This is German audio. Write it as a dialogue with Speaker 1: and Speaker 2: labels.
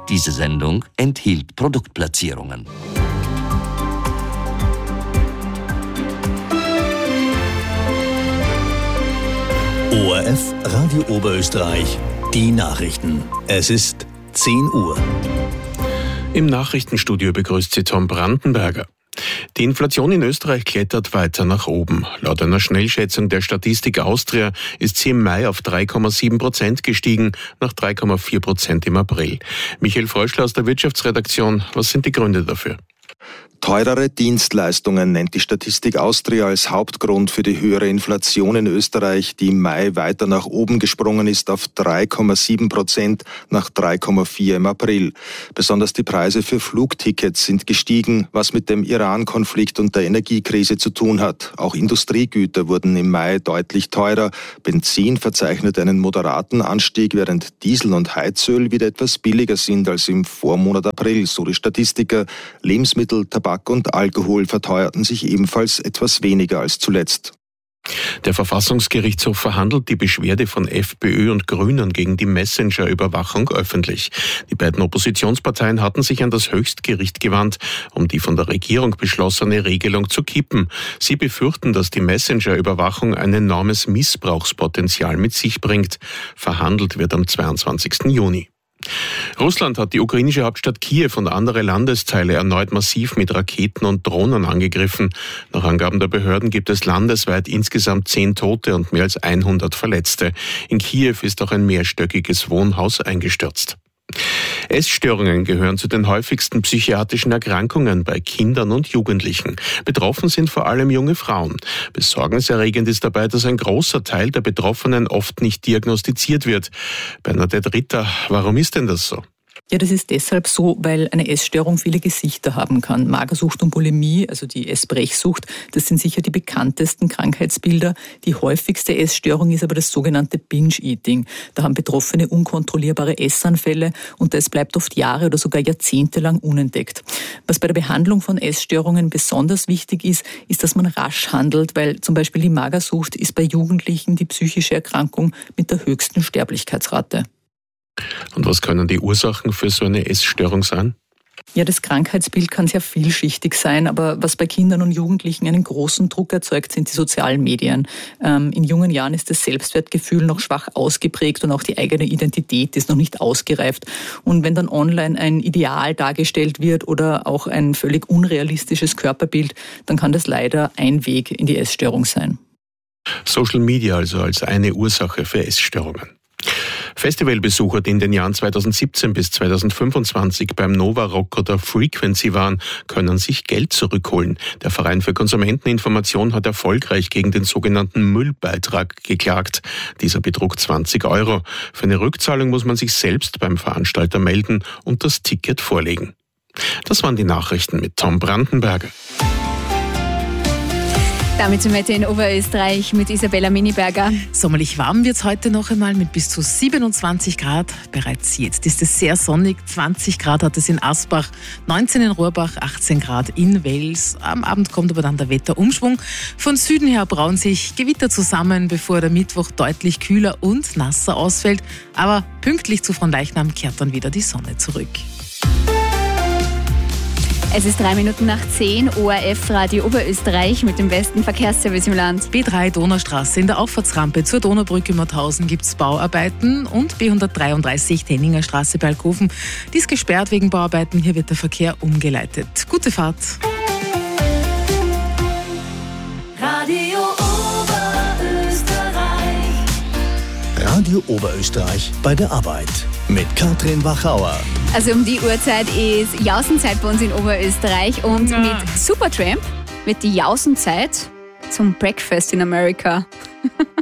Speaker 1: Diese Sendung enthielt Produktplatzierungen.
Speaker 2: ORF Radio Oberösterreich, die Nachrichten. Es ist 10 Uhr.
Speaker 3: Im Nachrichtenstudio begrüßt Sie Tom Brandenberger. Die Inflation in Österreich klettert weiter nach oben. Laut einer Schnellschätzung der Statistik Austria ist sie im Mai auf 3,7% gestiegen, nach 3,4% im April. Michael Fröschler aus der Wirtschaftsredaktion, was sind die Gründe dafür?
Speaker 4: Teurere Dienstleistungen nennt die Statistik Austria als Hauptgrund für die höhere Inflation in Österreich, die im Mai weiter nach oben gesprungen ist auf 3,7% nach 3,4% im April. Besonders die Preise für Flugtickets sind gestiegen, was mit dem Iran-Konflikt und der Energiekrise zu tun hat. Auch Industriegüter wurden im Mai deutlich teurer. Benzin verzeichnet einen moderaten Anstieg, während Diesel und Heizöl wieder etwas billiger sind als im Vormonat April, so die Statistiker. Lebensmittel, Tabak und Alkohol verteuerten sich ebenfalls etwas weniger als zuletzt.
Speaker 3: Der Verfassungsgerichtshof verhandelt die Beschwerde von FPÖ und Grünen gegen die Messenger-Überwachung öffentlich. Die beiden Oppositionsparteien hatten sich an das Höchstgericht gewandt, um die von der Regierung beschlossene Regelung zu kippen. Sie befürchten, dass die Messenger-Überwachung ein enormes Missbrauchspotenzial mit sich bringt. Verhandelt wird am 22. Juni. Russland hat die ukrainische Hauptstadt Kiew und andere Landesteile erneut massiv mit Raketen und Drohnen angegriffen. Nach Angaben der Behörden gibt es landesweit insgesamt 10 Tote und mehr als 100 Verletzte. In Kiew ist auch ein mehrstöckiges Wohnhaus eingestürzt. Essstörungen gehören zu den häufigsten psychiatrischen Erkrankungen bei Kindern und Jugendlichen. Betroffen sind vor allem junge Frauen. Besorgniserregend ist dabei, dass ein großer Teil der Betroffenen oft nicht diagnostiziert wird. Bernadette Ritter, warum ist denn das so?
Speaker 5: Ja, das ist deshalb so, weil eine Essstörung viele Gesichter haben kann. Magersucht und Bulimie, also die Essbrechsucht, das sind sicher die bekanntesten Krankheitsbilder. Die häufigste Essstörung ist aber das sogenannte Binge-Eating. Da haben Betroffene unkontrollierbare Essanfälle und das bleibt oft Jahre oder sogar Jahrzehnte lang unentdeckt. Was bei der Behandlung von Essstörungen besonders wichtig ist, ist, dass man rasch handelt, weil zum Beispiel die Magersucht ist bei Jugendlichen die psychische Erkrankung mit der höchsten Sterblichkeitsrate.
Speaker 3: Und was können die Ursachen für so eine Essstörung sein?
Speaker 5: Ja, das Krankheitsbild kann sehr vielschichtig sein, aber was bei Kindern und Jugendlichen einen großen Druck erzeugt, sind die sozialen Medien. In jungen Jahren ist das Selbstwertgefühl noch schwach ausgeprägt und auch die eigene Identität ist noch nicht ausgereift. Und wenn dann online ein Ideal dargestellt wird oder auch ein völlig unrealistisches Körperbild, dann kann das leider ein Weg in die Essstörung sein.
Speaker 3: Social Media also als eine Ursache für Essstörungen. Festivalbesucher, die in den Jahren 2017 bis 2025 beim Nova Rock oder Frequency waren, können sich Geld zurückholen. Der Verein für Konsumenteninformation hat erfolgreich gegen den sogenannten Müllbeitrag geklagt. Dieser betrug 20 €. Für eine Rückzahlung muss man sich selbst beim Veranstalter melden und das Ticket vorlegen. Das waren die Nachrichten mit Tom Brandenberger.
Speaker 6: Damit sind wir in Oberösterreich mit Isabella Miniberger.
Speaker 7: Sommerlich warm wird es heute noch einmal mit bis zu 27 Grad. Bereits jetzt ist es sehr sonnig. 20 Grad hat es in Asbach, 19 in Rohrbach, 18 Grad in Wels. Am Abend kommt aber dann der Wetterumschwung. Von Süden her brauen sich Gewitter zusammen, bevor der Mittwoch deutlich kühler und nasser ausfällt. Aber pünktlich zu Fronleichnam kehrt dann wieder die Sonne zurück.
Speaker 6: Es ist 3 Minuten nach 10, ORF Radio Oberösterreich mit dem besten Verkehrsservice im Land.
Speaker 7: B3 Donaustraße in der Auffahrtsrampe zur Donaubrücke Mauthausen gibt es Bauarbeiten und B133 Tenninger Straße bei Alkoven. Die ist gesperrt wegen Bauarbeiten, hier wird der Verkehr umgeleitet. Gute Fahrt.
Speaker 2: Radio Oberösterreich. Radio Oberösterreich bei der Arbeit mit Katrin Wachauer.
Speaker 6: Also um die Uhrzeit ist Jausenzeit bei uns in Oberösterreich und mit Supertramp wird die Jausenzeit zum Breakfast in America.